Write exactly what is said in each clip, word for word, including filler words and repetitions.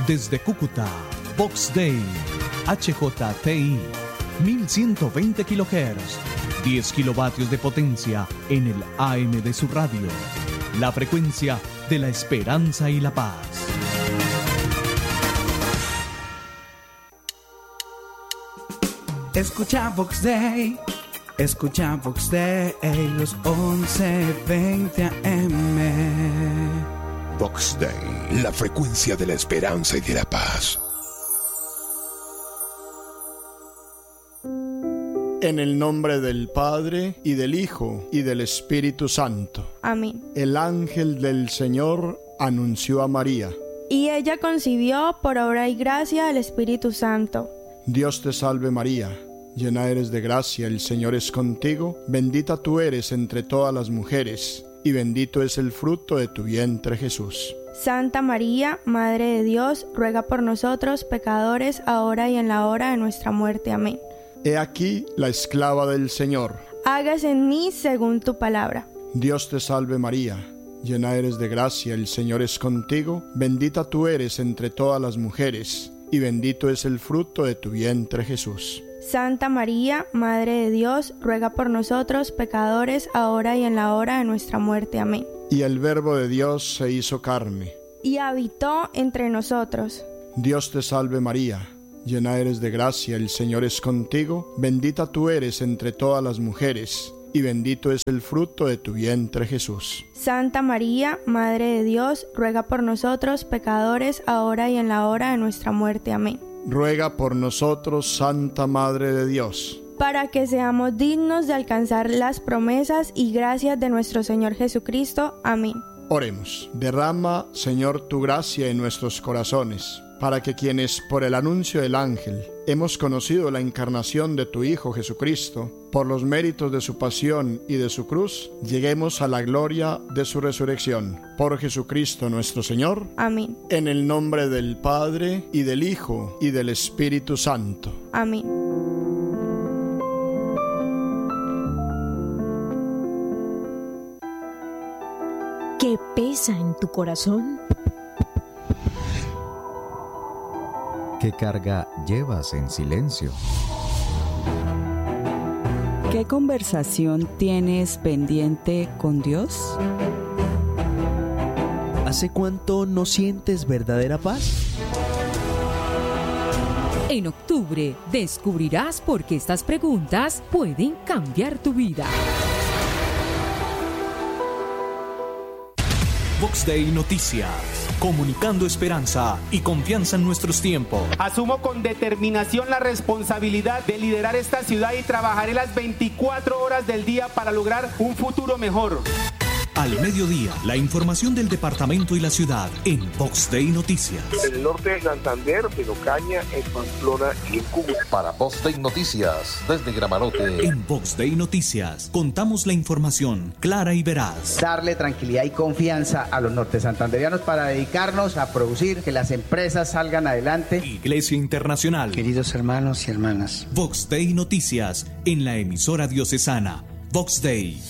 Desde Cúcuta, Vox Day, H J T I, mil ciento veinte kilohertz, diez kilovatios de potencia en el A M de su radio. La frecuencia de la esperanza y la paz. Escucha Vox Day, escucha Vox Day, los once veinte A M. Vox Day, la frecuencia de la esperanza y de la paz. En el nombre del Padre, y del Hijo, y del Espíritu Santo. Amén. El ángel del Señor anunció a María. Y ella concibió por obra y gracia del Espíritu Santo. Dios te salve María, llena eres de gracia, el Señor es contigo, bendita tú eres entre todas las mujeres, y bendito es el fruto de tu vientre Jesús. Santa María, Madre de Dios, ruega por nosotros pecadores, ahora y en la hora de nuestra muerte. Amén. He aquí la esclava del Señor. Hágase en mí según tu palabra. Dios te salve María, llena eres de gracia, el Señor es contigo, bendita tú eres entre todas las mujeres, y bendito es el fruto de tu vientre Jesús. Santa María, Madre de Dios, ruega por nosotros pecadores, ahora y en la hora de nuestra muerte. Amén. Y el Verbo de Dios se hizo carne, y habitó entre nosotros. Dios te salve María, llena eres de gracia, el Señor es contigo, bendita tú eres entre todas las mujeres, y bendito es el fruto de tu vientre Jesús. Santa María, Madre de Dios, ruega por nosotros pecadores, ahora y en la hora de nuestra muerte. Amén. Ruega por nosotros, Santa Madre de Dios, para que seamos dignos de alcanzar las promesas y gracias de nuestro Señor Jesucristo. Amén. Oremos. Derrama, Señor, tu gracia en nuestros corazones, para que quienes por el anuncio del ángel hemos conocido la encarnación de tu Hijo Jesucristo, por los méritos de su pasión y de su cruz, lleguemos a la gloria de su resurrección. Por Jesucristo nuestro Señor. Amén. En el nombre del Padre, y del Hijo, y del Espíritu Santo. Amén. ¿Qué pesa en tu corazón? ¿Qué carga llevas en silencio? ¿Qué conversación tienes pendiente con Dios? ¿Hace cuánto no sientes verdadera paz? En octubre descubrirás por qué estas preguntas pueden cambiar tu vida. Vox Day Noticias, comunicando esperanza y confianza en nuestros tiempos. Asumo con determinación la responsabilidad de liderar esta ciudad y trabajaré las veinticuatro horas del día para lograr un futuro mejor. Al mediodía, la información del departamento y la ciudad en Vox Day Noticias. En el norte de Santander, en Ocaña, en Pamplona y en Cúcuta. Para Vox Day Noticias, desde Gramarote. En Vox Day Noticias, contamos la información clara y veraz. Darle tranquilidad y confianza a los norte santanderianos para dedicarnos a producir, que las empresas salgan adelante. Iglesia Internacional. Queridos hermanos y hermanas. Vox Day Noticias, en la emisora diocesana. Vox Day.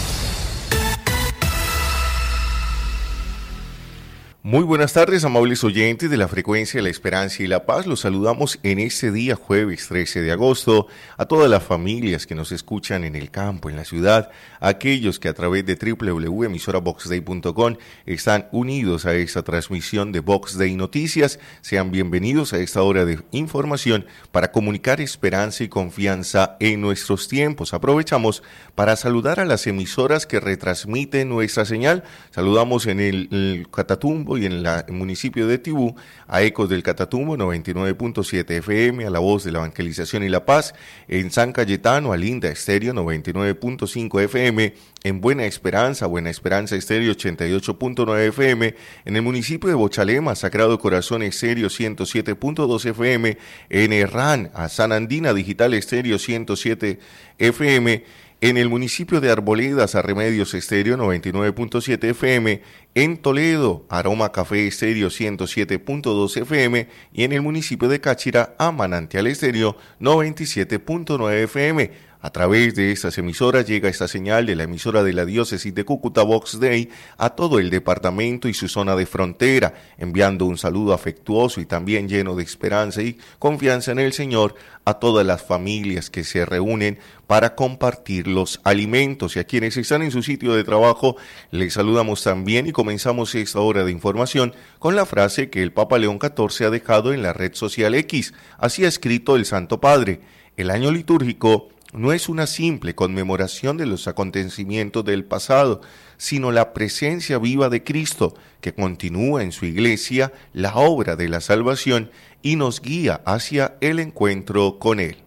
Muy buenas tardes, amables oyentes de la frecuencia de la esperanza y la paz. Los saludamos en este día jueves trece de agosto a todas las familias que nos escuchan en el campo, en la ciudad, a aquellos que a través de doble u doble u doble u punto emisora vox day punto com están unidos a esta transmisión de Vox Day Noticias. Sean bienvenidos a esta hora de información para comunicar esperanza y confianza en nuestros tiempos. Aprovechamos para saludar a las emisoras que retransmiten nuestra señal. Saludamos en el, el Catatumbo y en la, el municipio de Tibú, a Ecos del Catatumbo noventa y nueve punto siete F M, a La Voz de la Evangelización y la Paz, en San Cayetano, a Linda Estéreo noventa y nueve punto cinco F M, en Buena Esperanza, Buena Esperanza Estéreo ochenta y ocho punto nueve F M, en el municipio de Bochalema, Sagrado Corazón Estéreo ciento siete punto dos F M, en Herrán, a San Andina Digital Estéreo ciento siete F M, en el municipio de Arboledas, a Remedios Estéreo noventa y nueve punto siete F M, en Toledo, Aroma Café Estéreo ciento siete punto dos F M, y en el municipio de Cáchira, a Manantial Estéreo noventa y siete punto nueve F M. A través de estas emisoras llega esta señal de la emisora de la diócesis de Cúcuta, Vox Dei, a todo el departamento y su zona de frontera, enviando un saludo afectuoso y también lleno de esperanza y confianza en el Señor a todas las familias que se reúnen para compartir los alimentos. Y a quienes están en su sitio de trabajo, les saludamos también y comenzamos esta hora de información con la frase que el Papa León catorce ha dejado en la red social X. Así ha escrito el Santo Padre: el año litúrgico no es una simple conmemoración de los acontecimientos del pasado, sino la presencia viva de Cristo, que continúa en su iglesia la obra de la salvación y nos guía hacia el encuentro con Él.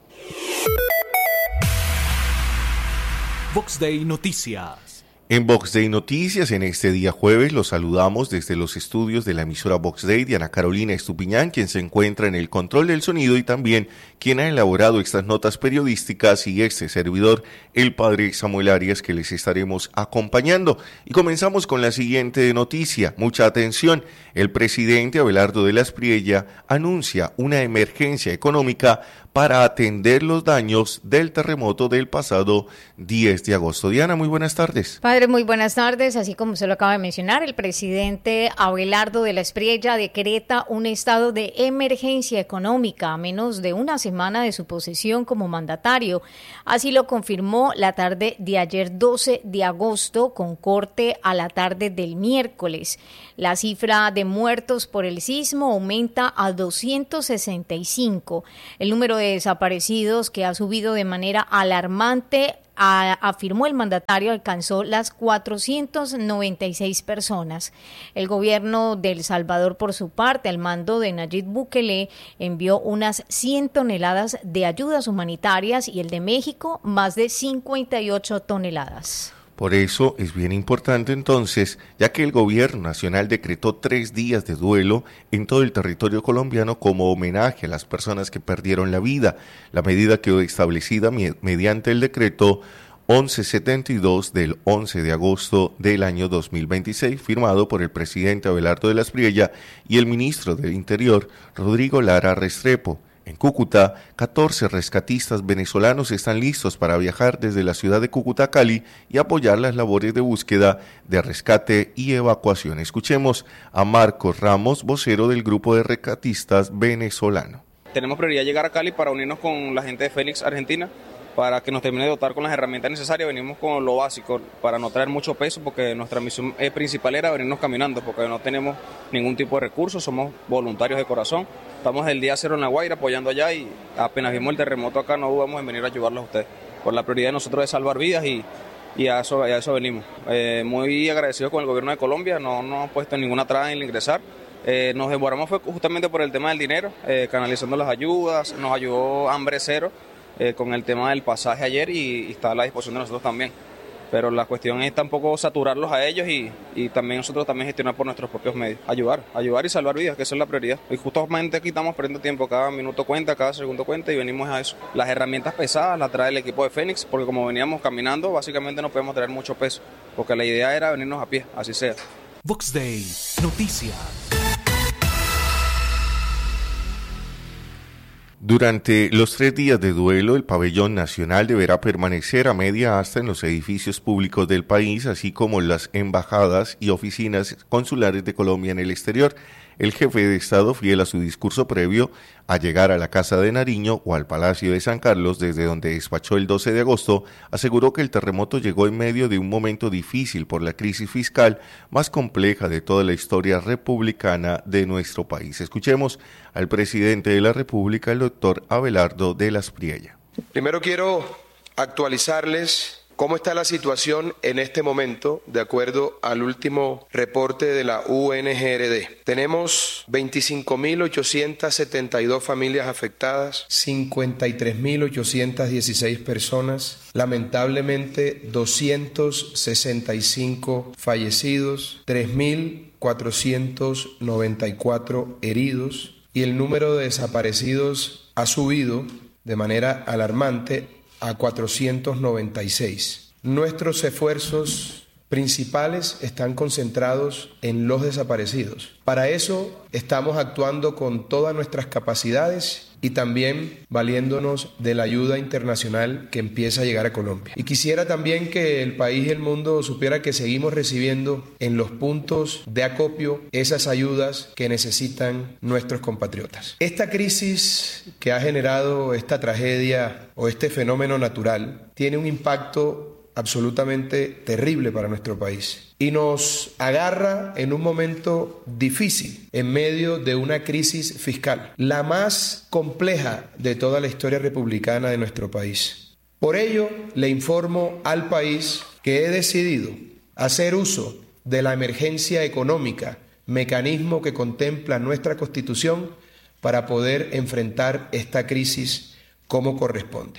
Vox Day Noticias. En Vox Day Noticias, en este día jueves, los saludamos desde los estudios de la emisora Vox Day de Ana Carolina Estupiñán, quien se encuentra en el control del sonido y también quien ha elaborado estas notas periodísticas, y este servidor, el padre Samuel Arias, que les estaremos acompañando. Y comenzamos con la siguiente noticia. Mucha atención. El presidente Abelardo de la Espriella anuncia una emergencia económica para atender los daños del terremoto del pasado diez de agosto. Diana, muy buenas tardes. Padre, muy buenas tardes. Así como se lo acaba de mencionar, el presidente Abelardo de la Espriella decreta un estado de emergencia económica a menos de una semana de su posesión como mandatario. Así lo confirmó la tarde de ayer doce de agosto, con corte a la tarde del miércoles. La cifra de muertos por el sismo aumenta a doscientos sesenta y cinco. El número de desaparecidos, que ha subido de manera alarmante, a, afirmó el mandatario, alcanzó las cuatrocientas noventa y seis personas. El gobierno de El Salvador, por su parte, al mando de Nayib Bukele, envió unas cien toneladas de ayudas humanitarias y el de México más de cincuenta y ocho toneladas. Por eso es bien importante entonces, ya que el gobierno nacional decretó tres días de duelo en todo el territorio colombiano como homenaje a las personas que perdieron la vida. La medida quedó establecida mediante el decreto once setenta y dos del once de agosto del año dos mil veintiséis, firmado por el presidente Abelardo de la Espriella y el ministro del Interior, Rodrigo Lara Restrepo. En Cúcuta, catorce rescatistas venezolanos están listos para viajar desde la ciudad de Cúcuta a Cali y apoyar las labores de búsqueda, de rescate y evacuación. Escuchemos a Marcos Ramos, vocero del grupo de rescatistas venezolano. Tenemos prioridad llegar a Cali para unirnos con la gente de Félix, Argentina, para que nos termine de dotar con las herramientas necesarias. Venimos con lo básico para no traer mucho peso, porque nuestra misión principal era venirnos caminando, porque no tenemos ningún tipo de recursos, somos voluntarios de corazón. Estamos el día cero en La Guaira apoyando allá y apenas vimos el terremoto acá no dudamos en venir a ayudarlos a ustedes. Por la prioridad de nosotros es salvar vidas y, y a, eso, a eso venimos. Eh, muy agradecidos con el gobierno de Colombia, no nos han puesto ninguna traba en ingresar. Eh, nos demoramos fue justamente por el tema del dinero, eh, canalizando las ayudas, nos ayudó Hambre Cero eh, con el tema del pasaje ayer y, y está a la disposición de nosotros también. Pero la cuestión es tampoco saturarlos a ellos y, y también nosotros también gestionar por nuestros propios medios. Ayudar, ayudar y salvar vidas, que esa es la prioridad. Y justamente aquí estamos perdiendo tiempo, cada minuto cuenta, cada segundo cuenta y venimos a eso. Las herramientas pesadas las trae el equipo de Fénix, porque como veníamos caminando, básicamente no podemos traer mucho peso, porque la idea era venirnos a pie, así sea. Vox Day, noticias. Durante los tres días de duelo, el pabellón nacional deberá permanecer a media asta en los edificios públicos del país, así como las embajadas y oficinas consulares de Colombia en el exterior. El jefe de Estado, fiel a su discurso previo a llegar a la Casa de Nariño o al Palacio de San Carlos, desde donde despachó el doce de agosto, aseguró que el terremoto llegó en medio de un momento difícil por la crisis fiscal más compleja de toda la historia republicana de nuestro país. Escuchemos al presidente de la República, el doctor Abelardo de la Espriella. Primero quiero actualizarles ¿cómo está la situación en este momento de acuerdo al último reporte de la U N G R D? Tenemos veinticinco mil ochocientas setenta y dos familias afectadas, cincuenta y tres mil ochocientas dieciséis personas, lamentablemente doscientos sesenta y cinco fallecidos, tres mil cuatrocientos noventa y cuatro heridos y el número de desaparecidos ha subido de manera alarmante a cuatrocientos noventa y seis. Nuestros esfuerzos principales están concentrados en los desaparecidos. Para eso estamos actuando con todas nuestras capacidades y también valiéndonos de la ayuda internacional que empieza a llegar a Colombia. Y quisiera también que el país y el mundo supiera que seguimos recibiendo en los puntos de acopio esas ayudas que necesitan nuestros compatriotas. Esta crisis que ha generado esta tragedia o este fenómeno natural tiene un impacto absolutamente terrible para nuestro país y nos agarra en un momento difícil en medio de una crisis fiscal, la más compleja de toda la historia republicana de nuestro país. Por ello, le informo al país que he decidido hacer uso de la emergencia económica, mecanismo que contempla nuestra Constitución, para poder enfrentar esta crisis como corresponde.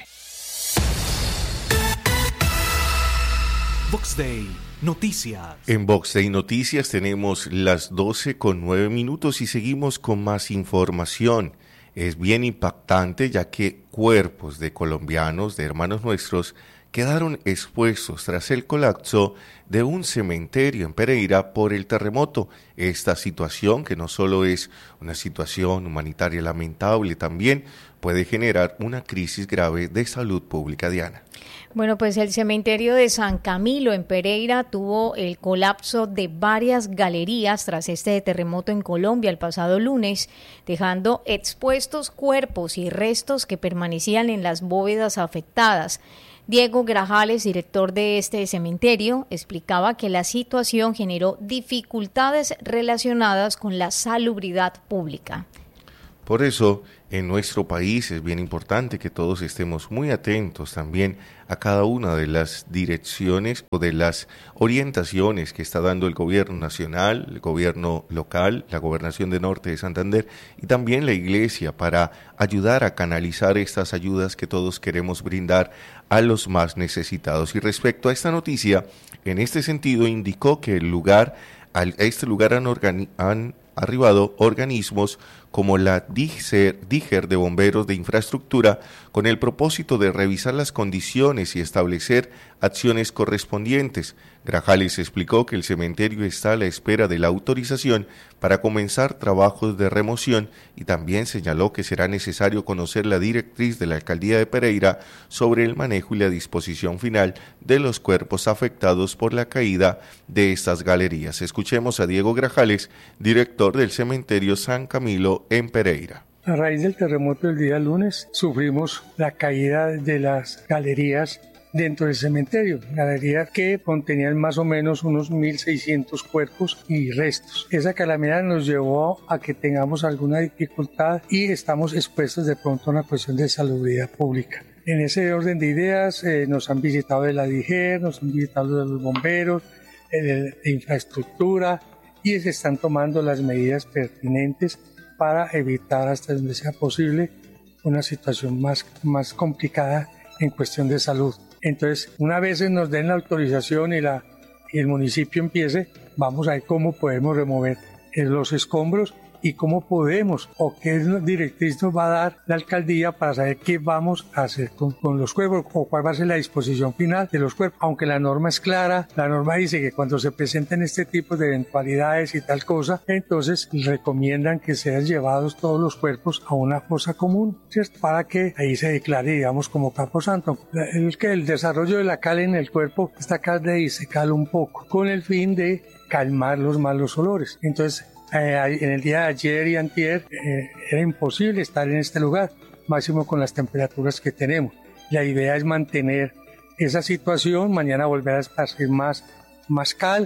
Vox Day Noticias. En Vox Day Noticias tenemos las doce con nueve minutos y seguimos con más información. Es bien impactante ya que cuerpos de colombianos, de hermanos nuestros, quedaron expuestos tras el colapso de un cementerio en Pereira por el terremoto. Esta situación, que no solo es una situación humanitaria lamentable, también puede generar una crisis grave de salud pública, Diana. Bueno, pues el cementerio de San Camilo en Pereira tuvo el colapso de varias galerías tras este terremoto en Colombia el pasado lunes, dejando expuestos cuerpos y restos que permanecían en las bóvedas afectadas. Diego Grajales, director de este cementerio, explicaba que la situación generó dificultades relacionadas con la salubridad pública. Por eso, en nuestro país es bien importante que todos estemos muy atentos también a cada una de las direcciones o de las orientaciones que está dando el gobierno nacional, el gobierno local, la gobernación de Norte de Santander y también la iglesia para ayudar a canalizar estas ayudas que todos queremos brindar a los más necesitados. Y respecto a esta noticia, en este sentido indicó que el lugar, a este lugar han, organi- han arribado organismos como la DIGER, DIGER de Bomberos de Infraestructura con el propósito de revisar las condiciones y establecer acciones correspondientes. Grajales explicó que el cementerio está a la espera de la autorización para comenzar trabajos de remoción y también señaló que será necesario conocer la directriz de la Alcaldía de Pereira sobre el manejo y la disposición final de los cuerpos afectados por la caída de estas galerías. Escuchemos a Diego Grajales, director del cementerio San Camilo en Pereira. A raíz del terremoto del día lunes sufrimos la caída de las galerías dentro del cementerio, galerías que contenían más o menos unos mil seiscientos cuerpos y restos. Esa calamidad nos llevó a que tengamos alguna dificultad y estamos expuestos de pronto a una cuestión de salubridad pública. En ese orden de ideas eh, nos han visitado de la DIGER, nos han visitado de los bomberos, eh, de infraestructura y se están tomando las medidas pertinentes para evitar hasta donde sea posible una situación más, más complicada en cuestión de salud. Entonces, una vez nos den la autorización y, la, y el municipio empiece, vamos a ver cómo podemos remover los escombros y cómo podemos o qué directriz nos va a dar la alcaldía para saber qué vamos a hacer con, con los cuerpos o cuál va a ser la disposición final de los cuerpos. Aunque la norma es clara, la norma dice que cuando se presenten este tipo de eventualidades y tal cosa, entonces recomiendan que sean llevados todos los cuerpos a una fosa común, ¿cierto? Para que ahí se declare, digamos, como camposanto. Es que el desarrollo de la cal en el cuerpo, esta cal de ahí se cala un poco, con el fin de calmar los malos olores. Entonces, Eh, en el día de ayer y antier eh, era imposible estar en este lugar, máximo con las temperaturas que tenemos. La idea es mantener esa situación, mañana volver a esparcir más, más cal.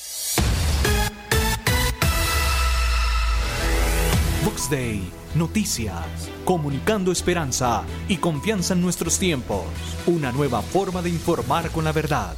Vox Day Noticias, comunicando esperanza y confianza en nuestros tiempos. Una nueva forma de informar con la verdad.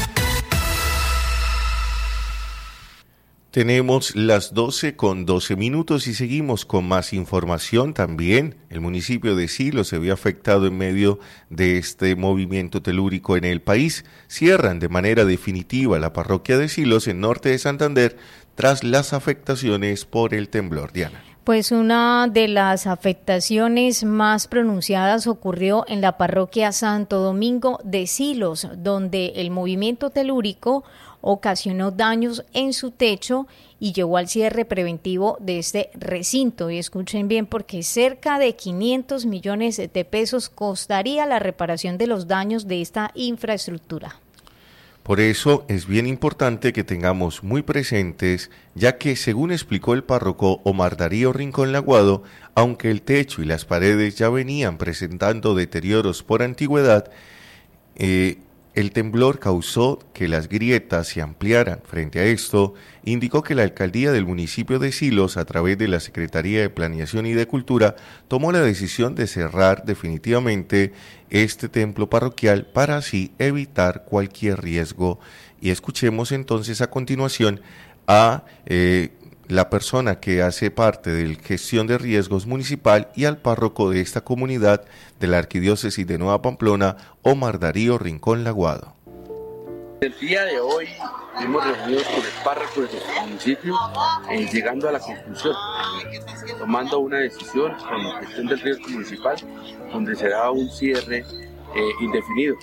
Tenemos las doce con doce minutos y seguimos con más información también. El municipio de Silo se vio afectado en medio de este movimiento telúrico en el país. Cierran de manera definitiva la parroquia de Silos en Norte de Santander tras las afectaciones por el temblor. Diana. Pues una de las afectaciones más pronunciadas ocurrió en la parroquia Santo Domingo de Silos, donde el movimiento telúrico ocasionó daños en su techo y llevó al cierre preventivo de este recinto. Y escuchen bien, porque cerca de quinientos millones de pesos costaría la reparación de los daños de esta infraestructura. Por eso es bien importante que tengamos muy presentes, ya que según explicó el párroco Omar Darío Rincón Laguado, aunque el techo y las paredes ya venían presentando deterioros por antigüedad, eh, el temblor causó que las grietas se ampliaran. Frente a esto, indicó que la alcaldía del municipio de Silos, a través de la Secretaría de Planeación y de Cultura, tomó la decisión de cerrar definitivamente este templo parroquial para así evitar cualquier riesgo. Y escuchemos entonces a continuación a eh, la persona que hace parte de la gestión de riesgos municipal y al párroco de esta comunidad de la Arquidiócesis de Nueva Pamplona, Omar Darío Rincón Laguado. El día de hoy hemos reunido con el párroco de nuestro municipio, eh, llegando a la conclusión, tomando una decisión con la gestión del riesgo municipal, donde será un cierre eh, indefinido.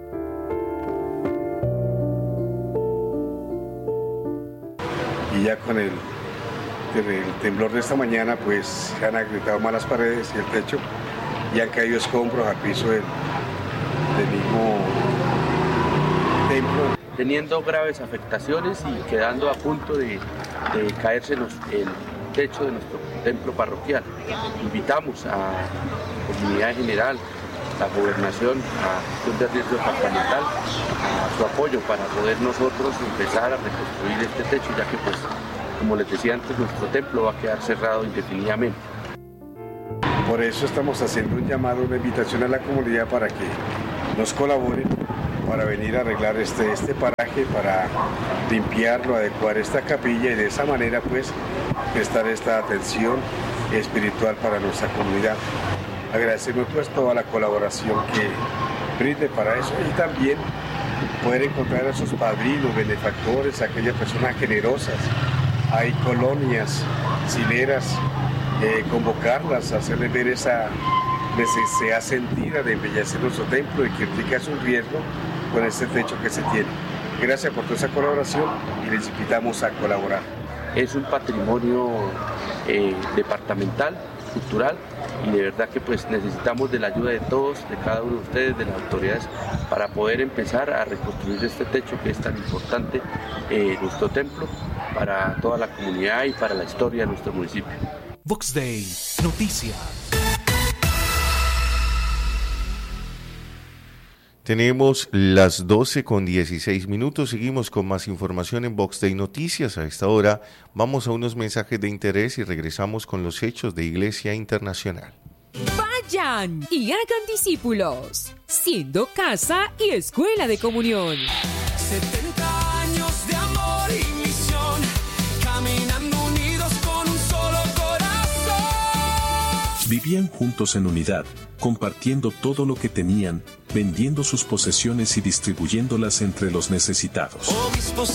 Y ya con el el temblor de esta mañana, pues se han agrietado más las paredes y el techo y han caído escombros al piso del, del mismo templo, teniendo graves afectaciones y quedando a punto de, de caerse los, el techo de nuestro templo parroquial. Invitamos a la comunidad en general, la gobernación, a gestión de riesgo departamental, a su apoyo para poder nosotros empezar a reconstruir este techo, ya que pues, como les decía antes, nuestro templo va a quedar cerrado indefinidamente. Por eso estamos haciendo un llamado, una invitación a la comunidad para que nos colaboren para venir a arreglar este, este paraje, para limpiarlo, adecuar esta capilla y de esa manera pues prestar esta atención espiritual para nuestra comunidad. Agradecemos pues toda la colaboración que brinde para eso y también poder encontrar a sus padrinos, benefactores, aquellas personas generosas. Hay colonias, sileras, eh, convocarlas, hacerles ver esa necesidad sentida de embellecer nuestro templo y que implica es un riesgo con este techo que se tiene. Gracias por toda esa colaboración y les invitamos a colaborar. Es un patrimonio eh, departamental, cultural, y de verdad que pues necesitamos de la ayuda de todos, de cada uno de ustedes, de las autoridades, para poder empezar a reconstruir este techo que es tan importante, eh, nuestro templo, para toda la comunidad y para la historia de nuestro municipio. Vox Day, noticias. Tenemos las doce con dieciséis minutos, seguimos con más información en Vox Day Noticias. A esta hora vamos a unos mensajes de interés y regresamos con los hechos de Iglesia Internacional. Vayan y hagan discípulos, siendo casa y escuela de comunión. setenta años de amor y misión, caminando unidos con un solo corazón. Vivían juntos en unidad, compartiendo todo lo que tenían, vendiendo sus posesiones y distribuyéndolas entre los necesitados. Obispos